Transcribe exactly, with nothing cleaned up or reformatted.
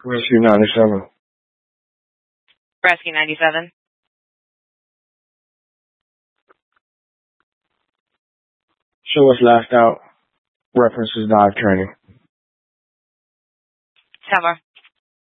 Rescue ninety-seven. Rescue ninety-seven. Show us last out. References dive training. Summer.